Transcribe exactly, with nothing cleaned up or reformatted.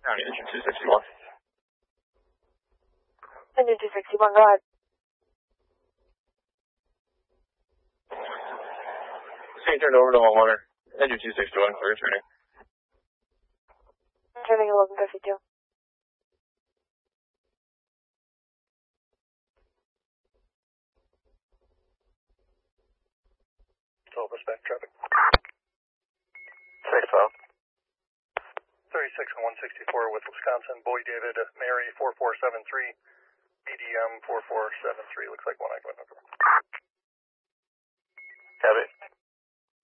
County engine two sixty-one. Engine two sixty-one, go ahead. Scene turned over to one hundred. Engine two sixty-one, clear turning. Turning eleven fifty-two. twelve respect traffic. six twelve. thirty-six and one sixty-four with Wisconsin, Boy David, Mary four four seven three, B D M four four seven three, looks like one I went over.